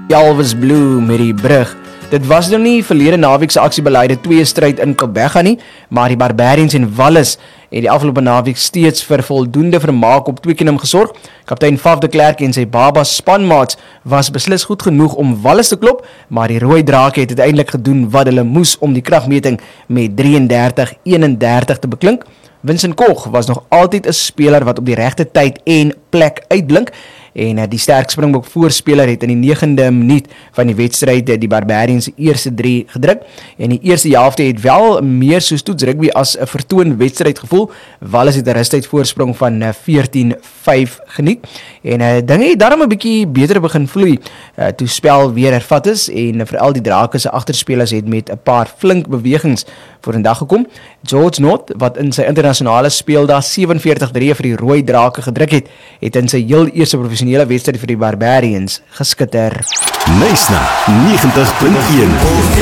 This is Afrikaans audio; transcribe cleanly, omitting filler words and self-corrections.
Elvis Blue met die brug. Dit was nou nie verlede naweek se aksiebeleide 2 stryd in Quebec nie, maar die Barbarians en Wallis het die afgelope naweek steeds vir voldoende vermaak op Twickenham gesorg. Kaptein Faf de Klerk en sy baba spanmaats was beslis goed genoeg om Wallis te klop, maar die Rooi Drake het uiteindelik gedoen wat hulle moes om die kragmeting met 33-31 te beklink. Vincent Koch was nog altyd 'n speler wat op die regte tyd en plek uitblink, en die sterk Springbok voorspeler het in die 9de minuut van die wedstryd die Barbarians se eerste 3 gedruk, en die eerste helfte het wel meer soos toets rugby as 'n vertoon wedstryd gevoel. Wallis het 'n rustyd voorsprong van 14-5 geniet, en dinge het daarom 'n bietjie beter begin vloei toe spel weer hervat is, en veral die Drake se agterspelers het met 'n paar flink bewegings voor 'n dag gekom. George North, wat in sy internasionale speeldag 47-3 vir die Rooi Drake gedruk het in sy heel eerste professionele wedstryd vir die Barbarians geskitter. Nice na 90.1